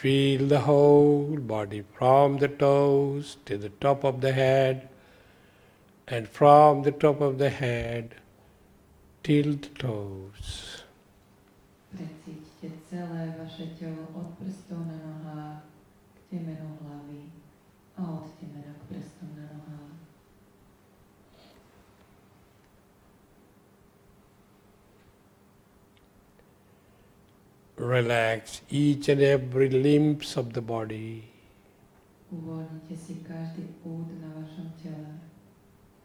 feel the whole body from the toes to the top of the head, and from the top of the head till the toes. Precíťte celé vaše telo od prstov na nohách k temenu hlavy a od temena k prstom na nohách. Relax each and every limbs of the body. Uvoľnite si každý pút na vašom tele.